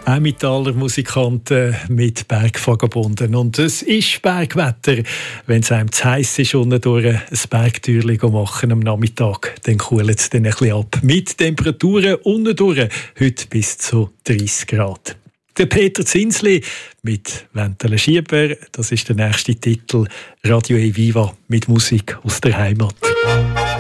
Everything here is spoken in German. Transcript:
Emmentaler Musikanten mit Bergvagabunden. Und es ist Bergwetter. Wenn es einem zu heiß ist, unten durch ein Bergtürchen machen am Nachmittag, dann kühlt es dann ein bisschen ab. Mit Temperaturen unten durch, heute bis zu 30 Grad. Der Peter Zinsli mit «Wentele Schieber», das ist der nächste Titel. Radio Eviva mit Musik aus der Heimat.